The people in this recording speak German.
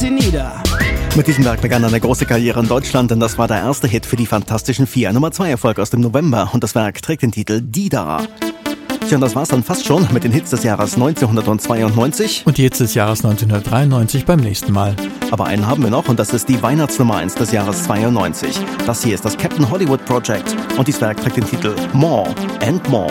sie nieder. Mit diesem Werk begann eine große Karriere in Deutschland, denn das war der erste Hit für die Fantastischen Vier. Nummer 2 Erfolg aus dem November und das Werk trägt den Titel Die Da. Tja, und das war's dann fast schon mit den Hits des Jahres 1992. Und die Hits des Jahres 1993 beim nächsten Mal. Aber einen haben wir noch und das ist die Weihnachtsnummer 1 des Jahres 92. Das hier ist das Captain Hollywood Project und dieses Werk trägt den Titel More and More.